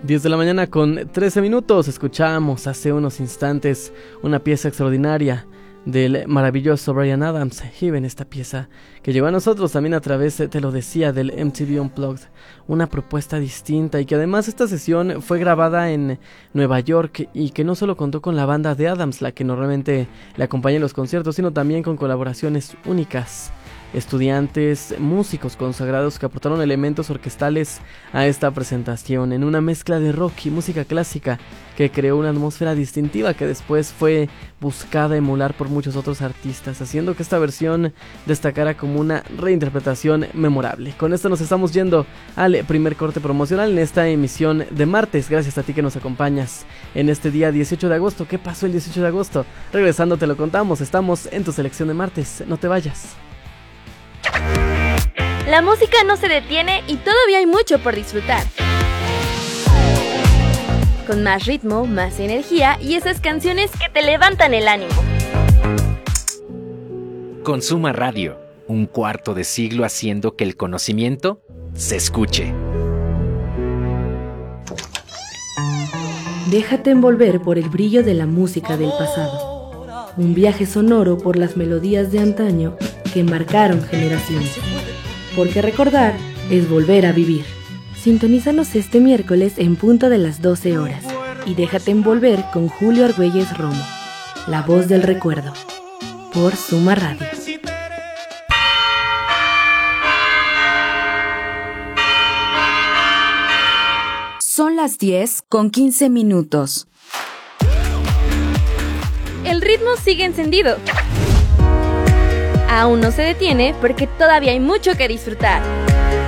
10 de la mañana con 13 minutos. Escuchamos hace unos instantes una pieza extraordinaria del maravilloso Bryan Adams. Heaven, esta pieza que llegó a nosotros también a través, te lo decía, del MTV Unplugged. Una propuesta distinta y que además esta sesión fue grabada en Nueva York y que no solo contó con la banda de Adams, la que normalmente le acompaña en los conciertos, sino también con colaboraciones únicas. Estudiantes, músicos consagrados que aportaron elementos orquestales a esta presentación en una mezcla de rock y música clásica que creó una atmósfera distintiva que después fue buscada emular por muchos otros artistas, haciendo que esta versión destacara como una reinterpretación memorable. Con esto nos estamos yendo al primer corte promocional en esta emisión de martes. Gracias a ti que nos acompañas en este día 18 de agosto. ¿Qué pasó el 18 de agosto? Regresando te lo contamos. Estamos en tu selección de martes. No te vayas. La música no se detiene y todavía hay mucho por disfrutar. Con más ritmo, más energía y esas canciones que te levantan el ánimo. Consuma Radio, un cuarto de siglo haciendo que el conocimiento se escuche. Déjate envolver por el brillo de la música del pasado. Un viaje sonoro por las melodías de antaño que marcaron generaciones. Porque recordar es volver a vivir. Sintonízanos este miércoles en punto de las 12 horas y déjate envolver con Julio Argüelles Romo, la voz del recuerdo, por Suma Radio. Son las 10:15. El ritmo sigue encendido. Aún no se detiene porque todavía hay mucho que disfrutar.